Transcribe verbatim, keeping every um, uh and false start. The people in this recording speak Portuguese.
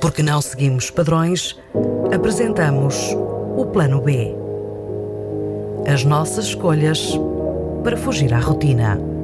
Porque não seguimos padrões, apresentamos o Plano B. As nossas escolhas para fugir à rotina.